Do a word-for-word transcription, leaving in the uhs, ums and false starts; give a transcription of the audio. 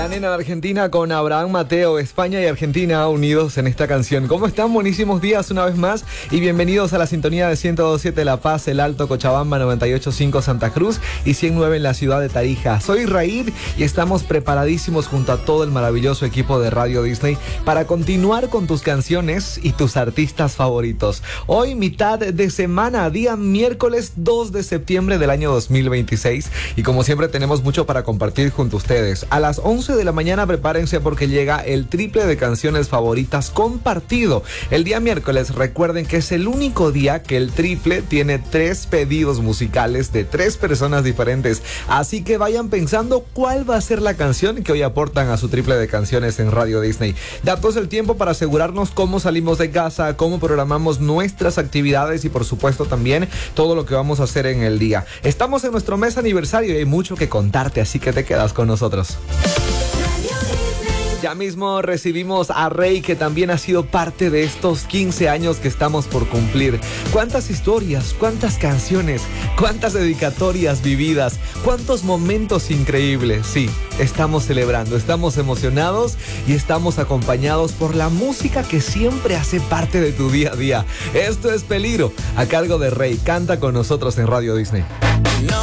La nena de Argentina con Abraham Mateo, España y Argentina unidos en esta canción. ¿Cómo están? Buenísimos días una vez más y bienvenidos a la sintonía de ciento dos punto siete La Paz, El Alto, Cochabamba, noventa y ocho punto cinco Santa Cruz y ciento nueve en la ciudad de Tarija. Soy Raid y estamos preparadísimos junto a todo el maravilloso equipo de Radio Disney para continuar con tus canciones y tus artistas favoritos. Hoy mitad de semana, día miércoles dos de septiembre del año dos mil veintiséis, y como siempre tenemos mucho para compartir junto a ustedes. A las once de la mañana prepárense porque llega el triple de canciones favoritas compartido. El día miércoles, recuerden que es el único día que el triple tiene tres pedidos musicales de tres personas diferentes, así que vayan pensando cuál va a ser la canción que hoy aportan a su triple de canciones en Radio Disney. Datos el tiempo para asegurarnos cómo salimos de casa, cómo programamos nuestras actividades y por supuesto también todo lo que vamos a hacer en el día. Estamos en nuestro mes aniversario y hay mucho que contarte, así que te quedas con nosotros. Ya mismo recibimos a Rey, que también ha sido parte de estos quince años que estamos por cumplir. ¿Cuántas historias, cuántas canciones, cuántas dedicatorias vividas, cuántos momentos increíbles? Sí, estamos celebrando, estamos emocionados y estamos acompañados por la música que siempre hace parte de tu día a día. Esto es Peligro, a cargo de Rey. Canta con nosotros en Radio Disney. No.